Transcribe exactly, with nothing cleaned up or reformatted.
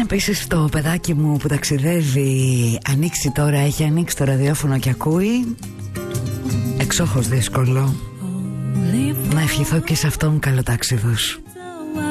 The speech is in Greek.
επίσης το παιδάκι μου που ταξιδεύει ανοίξει τώρα, έχει ανοίξει το ραδιόφωνο και ακούει. Εξόχως δύσκολο. Να ευχηθώ και σε αυτόν καλό ταξίδος.